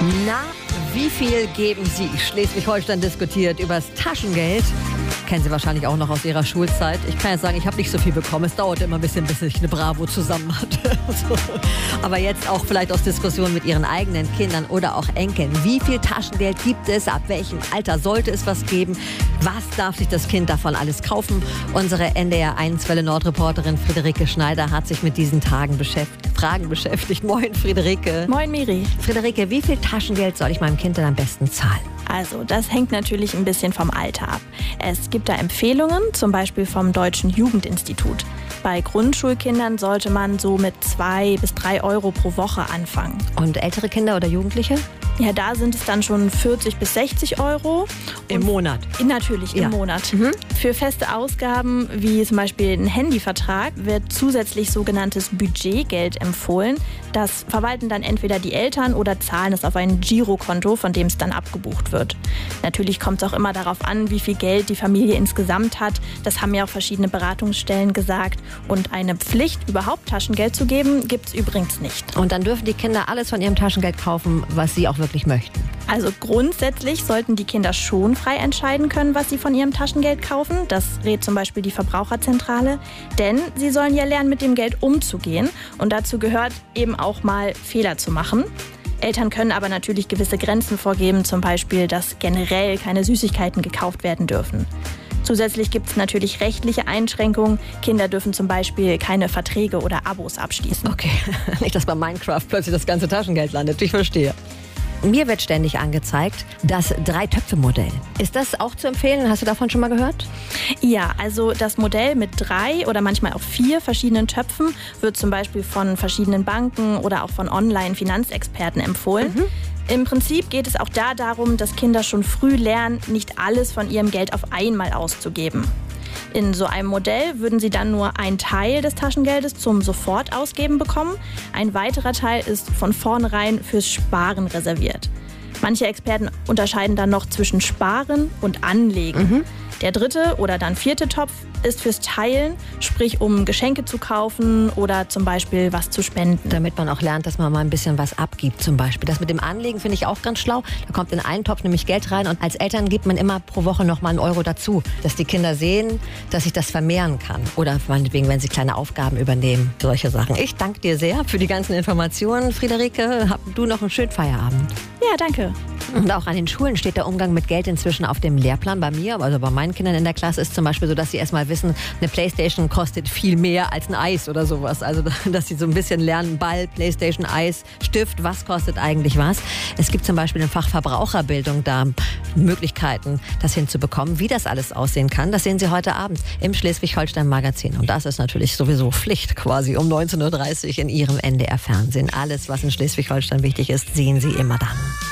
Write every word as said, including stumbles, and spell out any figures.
Na, wie viel geben Sie? Schleswig-Holstein diskutiert über das Taschengeld. Kennen Sie wahrscheinlich auch noch aus Ihrer Schulzeit. Ich kann ja sagen, ich habe nicht so viel bekommen. Es dauerte immer ein bisschen, bis ich eine Bravo zusammen hatte. So. Aber jetzt auch vielleicht aus Diskussionen mit Ihren eigenen Kindern oder auch Enkeln. Wie viel Taschengeld gibt es? Ab welchem Alter sollte es was geben? Was darf sich das Kind davon alles kaufen? Unsere N D R eins Welle Nord-Reporterin Friederike Schneider hat sich mit diesen Tagen beschäftigt, Fragen beschäftigt. Moin, Friederike. Moin, Miri. Friederike, wie viel Taschengeld soll ich meinem Kind denn am besten zahlen? Also, das hängt natürlich ein bisschen vom Alter ab. Es gibt da Empfehlungen, zum Beispiel vom Deutschen Jugendinstitut. Bei Grundschulkindern sollte man so mit zwei bis drei Euro pro Woche anfangen. Und ältere Kinder oder Jugendliche? Ja, da sind es dann schon vierzig bis sechzig Euro. Im Monat? Natürlich, im ja. Monat. Mhm. Für feste Ausgaben, wie zum Beispiel ein Handyvertrag, wird zusätzlich sogenanntes Budgetgeld empfohlen. Das verwalten dann entweder die Eltern oder zahlen es auf ein Girokonto, von dem es dann abgebucht wird. Natürlich kommt es auch immer darauf an, wie viel Geld die Familie insgesamt hat. Das haben ja auch verschiedene Beratungsstellen gesagt. Und eine Pflicht, überhaupt Taschengeld zu geben, gibt es übrigens nicht. Und dann dürfen die Kinder alles von ihrem Taschengeld kaufen, was sie auch wirklich möchten? Also grundsätzlich sollten die Kinder schon frei entscheiden können, was sie von ihrem Taschengeld kaufen. Das rät zum Beispiel die Verbraucherzentrale. Denn sie sollen ja lernen, mit dem Geld umzugehen. Und dazu gehört eben auch mal Fehler zu machen. Eltern können aber natürlich gewisse Grenzen vorgeben, zum Beispiel, dass generell keine Süßigkeiten gekauft werden dürfen. Zusätzlich gibt es natürlich rechtliche Einschränkungen. Kinder dürfen zum Beispiel keine Verträge oder Abos abschließen. Okay, nicht, dass bei Minecraft plötzlich das ganze Taschengeld landet. Ich verstehe. Mir wird ständig angezeigt, das Drei-Töpfe-Modell. Ist das auch zu empfehlen? Hast du davon schon mal gehört? Ja, also das Modell mit drei oder manchmal auch vier verschiedenen Töpfen wird zum Beispiel von verschiedenen Banken oder auch von Online-Finanzexperten empfohlen. Mhm. Im Prinzip geht es auch da darum, dass Kinder schon früh lernen, nicht alles von ihrem Geld auf einmal auszugeben. In so einem Modell würden sie dann nur einen Teil des Taschengeldes zum Sofortausgeben bekommen. Ein weiterer Teil ist von vornherein fürs Sparen reserviert. Manche Experten unterscheiden dann noch zwischen Sparen und Anlegen. Mhm. Der dritte oder dann vierte Topf ist fürs Teilen, sprich um Geschenke zu kaufen oder zum Beispiel was zu spenden. Damit man auch lernt, dass man mal ein bisschen was abgibt zum Beispiel. Das mit dem Anlegen finde ich auch ganz schlau. Da kommt in einen Topf nämlich Geld rein und als Eltern gibt man immer pro Woche noch mal einen Euro dazu, dass die Kinder sehen, dass sich das vermehren kann. Oder meinetwegen, wenn sie kleine Aufgaben übernehmen, solche Sachen. Ich danke dir sehr für die ganzen Informationen, Friederike. Hab du noch einen schönen Feierabend. Ja, danke. Und auch an den Schulen steht der Umgang mit Geld inzwischen auf dem Lehrplan. Bei mir, also bei meinen Kindern in der Klasse ist zum Beispiel so, dass sie erstmal wissen, eine Playstation kostet viel mehr als ein Eis oder sowas. Also, dass sie so ein bisschen lernen, Ball, Playstation, Eis, Stift, was kostet eigentlich was. Es gibt zum Beispiel im Fach Verbraucherbildung da Möglichkeiten, das hinzubekommen. Wie das alles aussehen kann, das sehen Sie heute Abend im Schleswig-Holstein-Magazin. Und das ist natürlich sowieso Pflicht quasi um neunzehn Uhr dreißig in Ihrem N D R-Fernsehen. Alles, was in Schleswig-Holstein wichtig ist, sehen Sie immer dann.